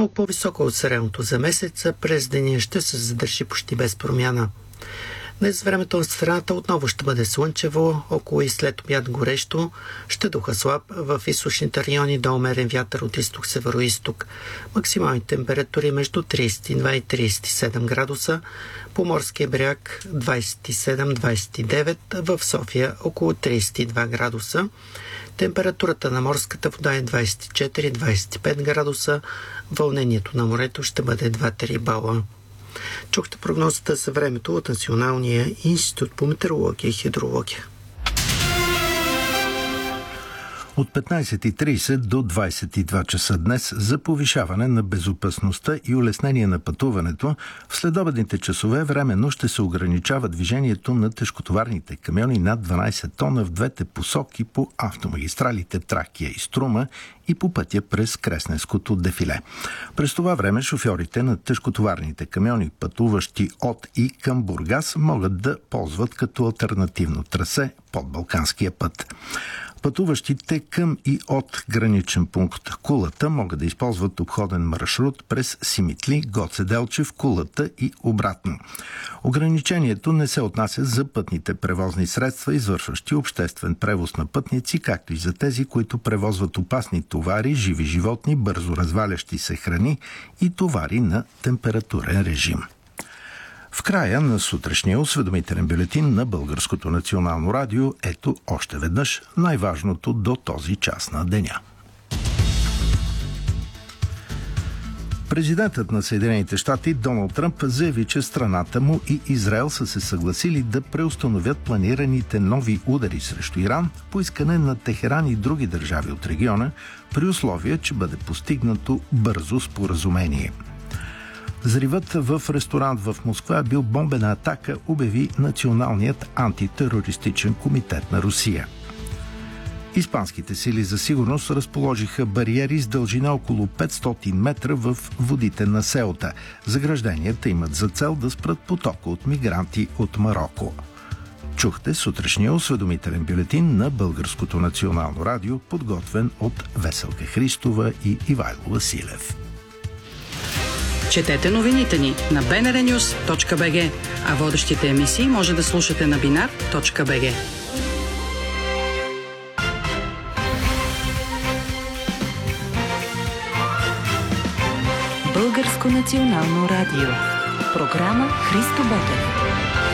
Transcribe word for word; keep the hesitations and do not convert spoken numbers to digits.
малко по-висока от средното за месеца, през деня ще се задържи почти без промяна. Днес времето на страната отново ще бъде слънчево, около и след обяд горещо, ще духа слаб, в източните райони до умерен вятър от изток-североизток. Максимални температури между тридесет и два и тридесет и седем градуса, по морския бряг двадесет и седем до двадесет и девет, в София около тридесет и два градуса. Температурата на морската вода е двадесет и четири до двадесет и пет градуса, вълнението на морето ще бъде два до три бала. Чухте прогнозата за времето от Националния институт по метеорология и хидрология. От петнадесет и тридесет до двадесет и два часа днес за повишаване на безопасността и улеснение на пътуването, в следобедните часове временно ще се ограничава движението на тежкотоварните камиони над дванадесет тона в двете посоки по автомагистралите Тракия и Струма и по пътя през Кресненското дефиле. През това време шофьорите на тежкотоварните камиони, пътуващи от и към Бургас, могат да ползват като алтернативно трасе подбалканския път. Пътуващите към и от граничен пункт Кулата могат да използват обходен маршрут през Симитли, Гоце Делчев, Кулата и обратно. Ограничението не се отнася за пътните превозни средства, извършващи обществен превоз на пътници, както и за тези, които превозват опасни товари, живи животни, бързо развалящи се храни и товари на температурен режим. В края на сутрешния осведомителен бюлетин на Българското национално радио, ето още веднъж най-важното до този час на деня. Президентът на Съединените щати Доналд Тръмп заяви, че страната му и Израел са се съгласили да преустановят планираните нови удари срещу Иран по искане на Техеран и други държави от региона, при условие, че бъде постигнато бързо споразумение. Взривът в ресторант в Москва бил бомбена атака, обяви Националният антитерористичен комитет на Русия. Испанските сили за сигурност разположиха бариери с дължина около петстотин метра в водите на Сеута. Загражденията имат за цел да спрат потока от мигранти от Мароко. Чухте сутрешния осведомителен бюлетин на Българското национално радио, подготвен от Веселка Христова и Ивайло Василев. Четете новините ни на би ен ар нюз точка би джи, а водещите емисии може да слушате на бинар точка би джи. Българско национално радио. Програма Христо Ботев.